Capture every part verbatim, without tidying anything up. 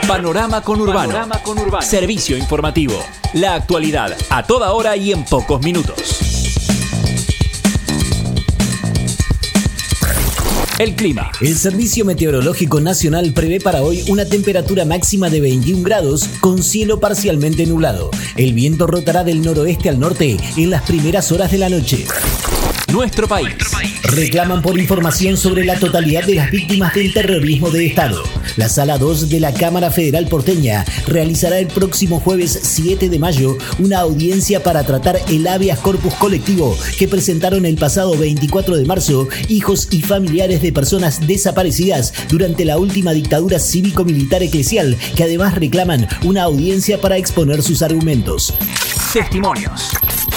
Panorama Conurbano. Panorama Conurbano. Servicio informativo. La actualidad a toda hora y en pocos minutos. El clima. El Servicio Meteorológico Nacional prevé para hoy una temperatura máxima de veintiún grados con cielo parcialmente nublado. El viento rotará del noroeste al norte en las primeras horas de la noche. Nuestro país. Reclaman por información sobre la totalidad de las víctimas del terrorismo de Estado. La Sala dos de la Cámara Federal Porteña realizará el próximo jueves siete de mayo una audiencia para tratar el habeas corpus colectivo que presentaron el pasado veinticuatro de marzo hijos y familiares de personas desaparecidas durante la última dictadura cívico-militar eclesial, que además reclaman una audiencia para exponer sus argumentos. Testimonios.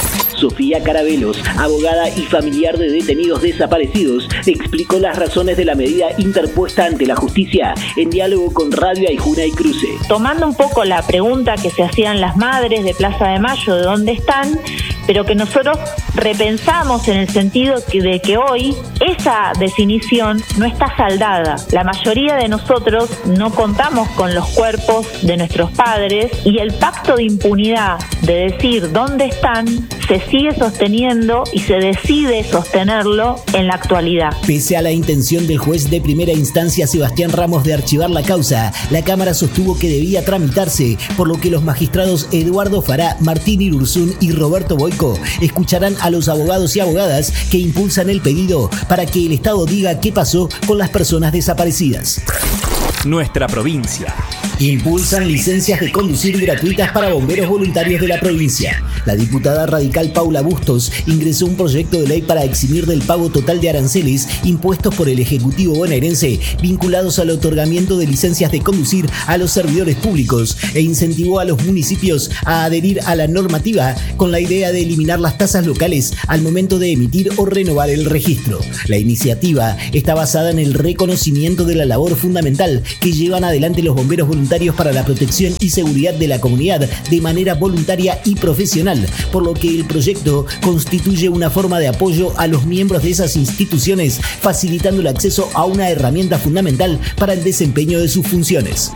Sofía Carabelos, abogada y familiar de detenidos desaparecidos, explicó las razones de la medida interpuesta ante la justicia en diálogo con Radio Aijuna y Cruce. Tomando un poco la pregunta que se hacían las madres de Plaza de Mayo, ¿de dónde están?, pero que nosotros repensamos en el sentido de que hoy esa definición no está saldada. La mayoría de nosotros no contamos con los cuerpos de nuestros padres y el pacto de impunidad de decir dónde están se sigue sosteniendo y se decide sostenerlo en la actualidad. Pese a la intención del juez de primera instancia Sebastián Ramos de archivar la causa, la Cámara sostuvo que debía tramitarse, por lo que los magistrados Eduardo Fará, Martín Irurzún y Roberto Boico escucharán a los abogados y abogadas que impulsan el pedido para que el Estado diga qué pasó con las personas desaparecidas. Nuestra provincia. Impulsan licencias de conducir gratuitas para bomberos voluntarios de la provincia. La diputada radical Paula Bustos ingresó un proyecto de ley para eximir del pago total de aranceles impuestos por el Ejecutivo bonaerense vinculados al otorgamiento de licencias de conducir a los servidores públicos e incentivó a los municipios a adherir a la normativa con la idea de eliminar las tasas locales al momento de emitir o renovar el registro. La iniciativa está basada en el reconocimiento de la labor fundamental que llevan adelante los bomberos voluntarios para la protección y seguridad de la comunidad de manera voluntaria y profesional, por lo que el proyecto constituye una forma de apoyo a los miembros de esas instituciones, facilitando el acceso a una herramienta fundamental para el desempeño de sus funciones.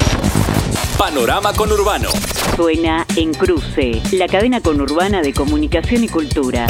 Panorama Conurbano. Suena en Cruce, la cadena conurbana de comunicación y cultura.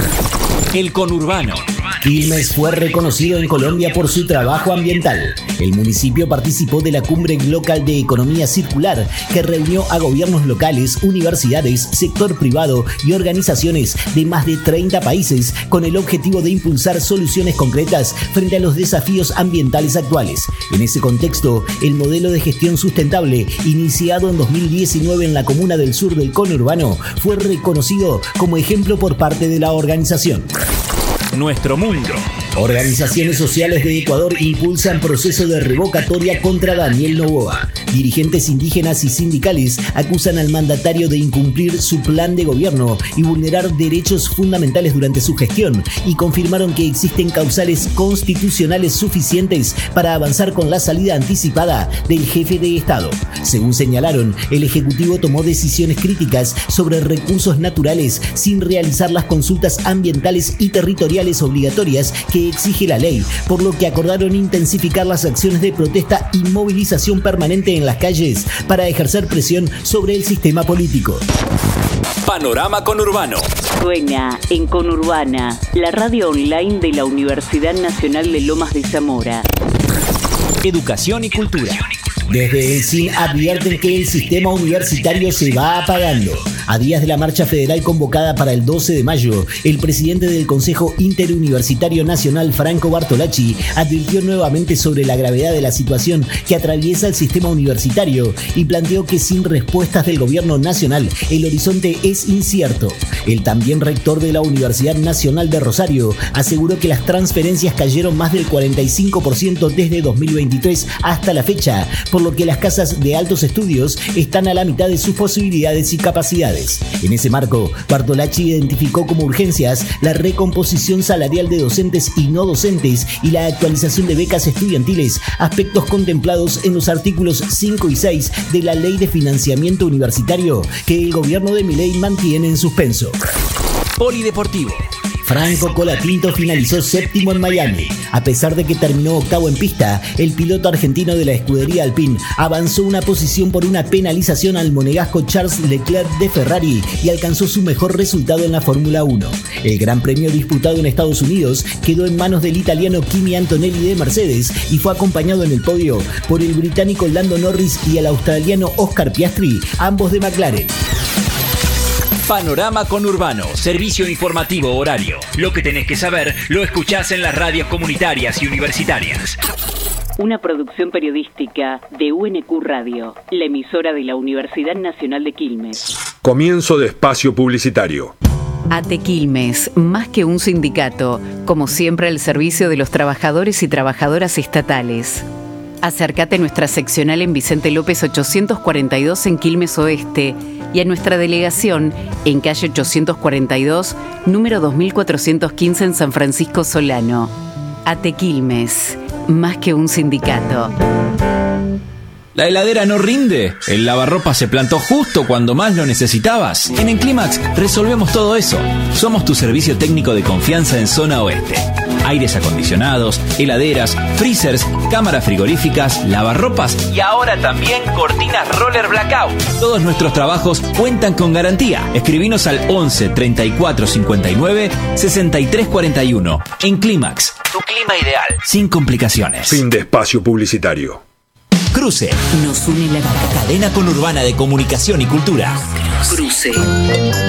El conurbano. Quilmes fue reconocido en Colombia por su trabajo ambiental. El municipio participó de la Cumbre Local de Economía Circular, que reunió a gobiernos locales, universidades, sector privado y organizaciones de más de treinta países con el objetivo de impulsar soluciones concretas frente a los desafíos ambientales actuales. En ese contexto, el modelo de gestión sustentable, iniciado en dos mil diecinueve en la comuna del sur del conurbano, fue reconocido como ejemplo por parte de la organización. Nuestro mundo. Organizaciones sociales de Ecuador impulsan proceso de revocatoria contra Daniel Noboa. Dirigentes indígenas y sindicales acusan al mandatario de incumplir su plan de gobierno y vulnerar derechos fundamentales durante su gestión, y confirmaron que existen causales constitucionales suficientes para avanzar con la salida anticipada del jefe de Estado. Según señalaron, el Ejecutivo tomó decisiones críticas sobre recursos naturales sin realizar las consultas ambientales y territoriales obligatorias que exige la ley, por lo que acordaron intensificar las acciones de protesta y movilización permanente en las calles para ejercer presión sobre el sistema político. Panorama Conurbano. Suena en Conurbana, la radio online de la Universidad Nacional de Lomas de Zamora. Educación y cultura. Desde el C I N advierten que el sistema universitario se va apagando. A días de la marcha federal convocada para el doce de mayo, el presidente del Consejo Interuniversitario Nacional, Franco Bartolacci, advirtió nuevamente sobre la gravedad de la situación que atraviesa el sistema universitario y planteó que sin respuestas del gobierno nacional, el horizonte es incierto. El también rector de la Universidad Nacional de Rosario aseguró que las transferencias cayeron más del cuarenta y cinco por ciento desde dos mil veintitrés hasta la fecha, por lo que las casas de altos estudios están a la mitad de sus posibilidades y capacidades. En ese marco, Bartolacci identificó como urgencias la recomposición salarial de docentes y no docentes y la actualización de becas estudiantiles, aspectos contemplados en los artículos cinco y seis de la Ley de Financiamiento Universitario que el gobierno de Milei mantiene en suspenso. Polideportivo. Franco Colapinto finalizó séptimo en Miami. A pesar de que terminó octavo en pista, el piloto argentino de la escudería Alpine avanzó una posición por una penalización al monegasco Charles Leclerc de Ferrari y alcanzó su mejor resultado en la Fórmula uno. El Gran Premio disputado en Estados Unidos quedó en manos del italiano Kimi Antonelli de Mercedes y fue acompañado en el podio por el británico Lando Norris y el australiano Oscar Piastri, ambos de McLaren. Panorama Conurbano, servicio informativo horario. Lo que tenés que saber lo escuchás en las radios comunitarias y universitarias. Una producción periodística de U N Q Radio, la emisora de la Universidad Nacional de Quilmes. Comienzo de espacio publicitario. ATE Quilmes, más que un sindicato, como siempre al servicio de los trabajadores y trabajadoras estatales. Acércate a nuestra seccional en Vicente López ochocientos cuarenta y dos en Quilmes Oeste y a nuestra delegación en calle ochocientos cuarenta y dos, número dos mil cuatrocientos quince en San Francisco Solano. ATE Quilmes, más que un sindicato. ¿La heladera no rinde? ¿El lavarropa se plantó justo cuando más lo necesitabas? En Enclimax resolvemos todo eso. Somos tu servicio técnico de confianza en Zona Oeste. Aires acondicionados, heladeras, freezers, cámaras frigoríficas, lavarropas y ahora también cortinas roller blackout. Todos nuestros trabajos cuentan con garantía. Escribinos al once treinta y cuatro cincuenta y nueve sesenta y tres cuarenta y uno. Enclimax, tu clima ideal, sin complicaciones. Fin de espacio publicitario. Cruce. Nos une la cadena conurbana de comunicación y cultura. Cruce.